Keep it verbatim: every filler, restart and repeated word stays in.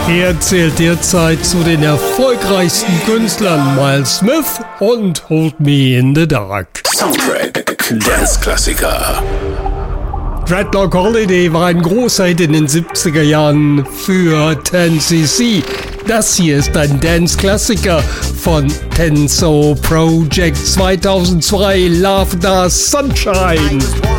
Er zählt derzeit zu den erfolgreichsten Künstlern Miles Smith und Hold Me in the Dark. Soundtrack Dance-Klassiker. Dreadlock Holiday war ein großer Hit in den siebziger Jahren für ten C C. Das hier ist ein Dance-Klassiker von Tenso Project zweitausendzwei, Love the Sunshine.